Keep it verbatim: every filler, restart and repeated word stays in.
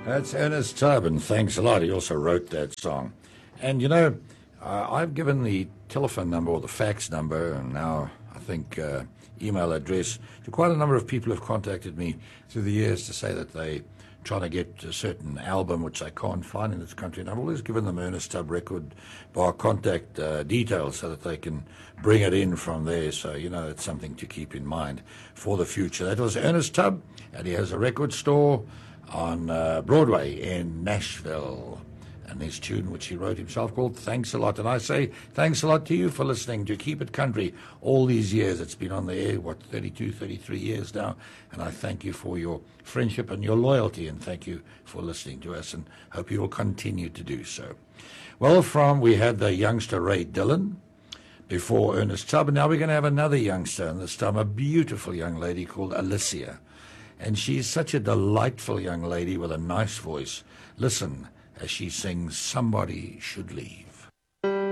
That's Ernest Tubb, and thanks a lot. He also wrote that song. And, you know, uh, I've given the telephone number or the fax number, and now I think uh, email address, to quite a number of people who've contacted me through the years to say that they trying to get a certain album which they can't find in this country. And I've always given them Ernest Tubb Record Bar contact uh, details so that they can bring it in from there. So, you know, it's something to keep in mind for the future. That was Ernest Tubb, and he has a record store on uh, Broadway in Nashville. And his tune, which he wrote himself, called Thanks a Lot. And I say thanks a lot to you for listening to Keep It Country all these years. It's been on the air, what, thirty-two, thirty-three years now. And I thank you for your friendship and your loyalty. And thank you for listening to us. And hope you will continue to do so. Well, from we had the youngster Ray Dillon before Ernest Tubb. And now we're going to have another youngster. And this time a beautiful young lady called Alicia. And she's such a delightful young lady with a nice voice. Listen as she sings Somebody Should Leave.